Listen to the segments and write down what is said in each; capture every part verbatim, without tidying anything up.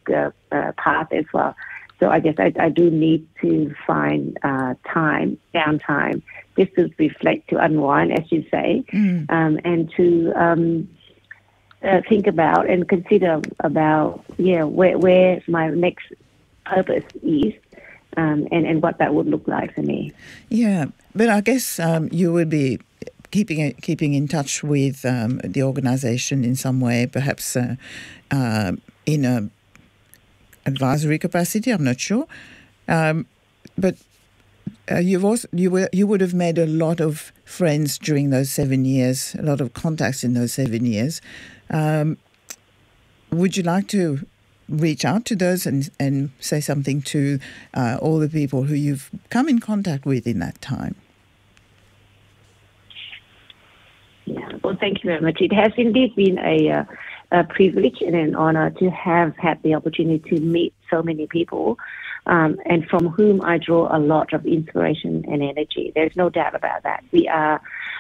uh, uh, path as well. So I guess I, I do need to find uh, time, downtime, just to reflect, to unwind, as you say, mm. um, and to um, uh, think about and consider about, yeah, where, where my next purpose is, um, and, and what that would look like for me. Yeah, but I guess um, you would be keeping keeping in touch with um, the organisation in some way, perhaps uh, uh, in a advisory capacity. I'm not sure, um, but uh, you've also you were you would have made a lot of friends during those seven years, a lot of contacts in those seven years. Um, would you like to reach out to those and and say something to uh, all the people who you've come in contact with in that time? Yeah, well, thank you very much. It has indeed been a, uh, a privilege and an honour to have had the opportunity to meet so many people, um, and from whom I draw a lot of inspiration and energy. There's no doubt about that. We are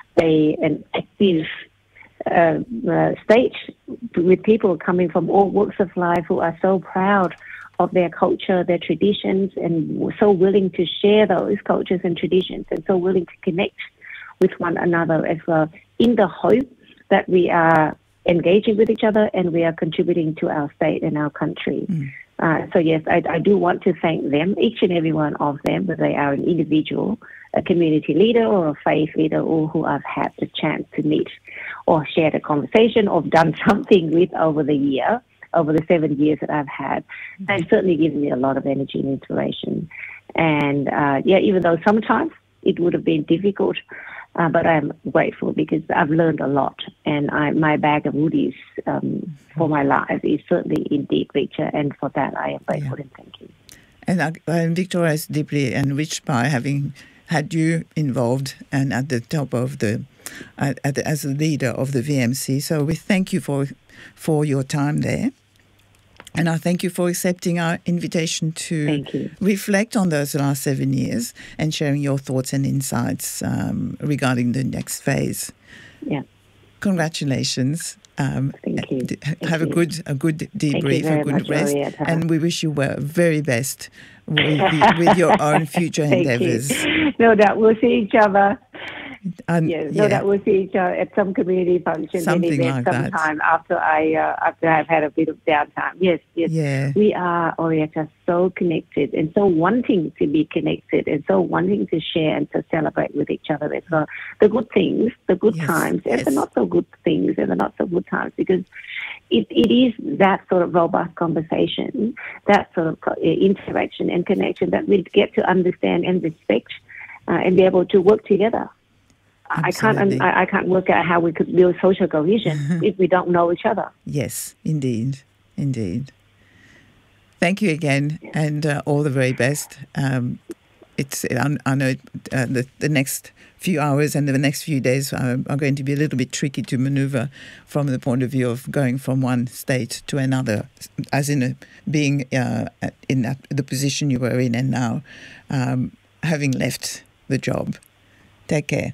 a an active uh, uh, stage with people coming from all walks of life who are so proud of their culture, their traditions, and so willing to share those cultures and traditions, and so willing to connect with one another as well, in the hope that we are engaging with each other and we are contributing to our state and our country. Mm. Uh, so yes, I, I do want to thank them, each and every one of them, whether they are an individual, a community leader or a faith leader, or who I've had the chance to meet or share a conversation or done something with over the year, over the seven years that I've had. Mm. They've certainly given me a lot of energy and inspiration. And uh, yeah, even though sometimes it would have been difficult, Uh, but I'm grateful because I've learned a lot, and I, my bag of goodies um, for my life is certainly indeed richer, and for that I am grateful yeah. and thank you. And uh, Victoria is deeply enriched by having had you involved and at the top of the, uh, at the as a leader of the V M C. So we thank you for for your time there. And I thank you for accepting our invitation to reflect on those last seven years and sharing your thoughts and insights um, regarding the next phase. Yeah. Congratulations. Um, thank you. D- thank have you. a good a good debrief, a good much, rest, Orietta. And we wish you well, very best with, the, with your own future endeavours. No doubt we'll see each other. Um, yes, no, yeah. that we'll see each other at some community function, something event, like sometime that. after I uh, after I've had a bit of downtime. Yes, yes, yeah. we are, Orietta, so connected and so wanting to be connected and so wanting to share and to celebrate with each other as well. The good things, the good yes. times, and yes. the not so good things and the not so good times, because it, it is that sort of robust conversation, that sort of interaction and connection that we get to understand and respect uh, and be able to work together. I can't. I, I can't work out how we could build social cohesion if we don't know each other. Yes, indeed, indeed. Thank you again, yeah. and uh, all the very best. Um, it's. I, I know uh, the the next few hours and the next few days are, are going to be a little bit tricky to manoeuvre from the point of view of going from one state to another, as in a, being uh, in that, the position you were in and now um, having left the job. Take care.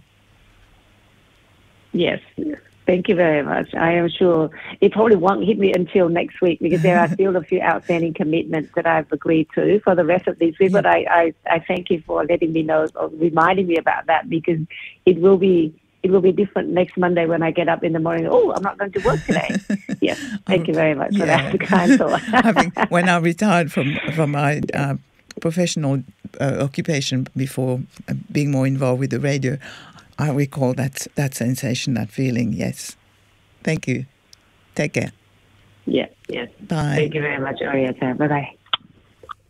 Yes, thank you very much. I am sure it probably won't hit me until next week because there are still a few outstanding commitments that I've agreed to for the rest of this week. Yeah. But I, I, I thank you for letting me know, or reminding me about that, because it will be it will be different next Monday when I get up in the morning. Oh, I'm not going to work today. Yes, thank you very much yeah. for that kind thought. I think when I retired from from my uh, professional uh, occupation before being more involved with the radio, I recall that that sensation, that feeling, yes. Thank you. Take care. Yeah, yes. Bye. Thank you very much, Orietta. Bye-bye.